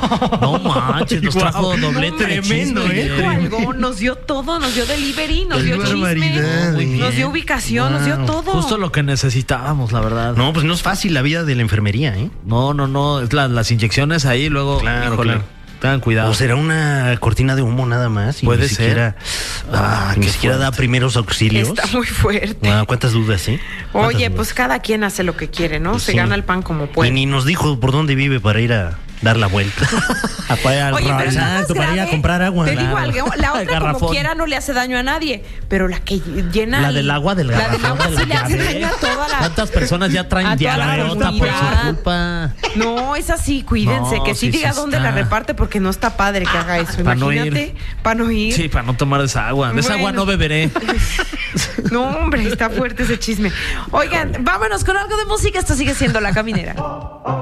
No manches, nos trajo doblete de tremendo, chisme. Dijo algo, nos dio todo, nos dio delivery, nos Qué dio chisme, barbaridad, nos dio ubicación, nos dio todo. Justo lo que necesitábamos, la verdad. No, pues no es fácil la vida de la enfermería, ¿eh? No, es las inyecciones ahí, luego, Claro, híjole, claro. tengan cuidado. O será una cortina de humo nada más. Y Puede ni ser. siquiera, Qué ni siquiera da fuerte. primeros auxilios. Está muy fuerte. ¿Cuántas dudas, eh? ¿Cuántas Oye, dudas? pues cada quien hace lo que quiere, ¿no? Pues Se sí. gana el pan como Y puede. ni nos dijo por dónde vive para ir a dar la vuelta. Apaga el Oye, pero radio. está más Exacto, para ir a grave. comprar agua. Te digo Claro. algo, la otra como Garrafón. quiera no le hace daño a nadie, pero la que llena La del agua del la del garrafón agua de sí la le hace llave. daño a toda la. ¿Cuántas personas ya a traen toda la diarreota por su comunidad. culpa? No, es así, cuídense, No, que sí sí, diga sí dónde está. la reparte porque no está padre que haga eso. Pa' no Imagínate, para no ir. Sí, para no tomar esa agua. De esa agua Bueno. no beberé. No, hombre, está fuerte ese chisme. Oigan, vámonos con algo de música. Esto sigue siendo La Caminera.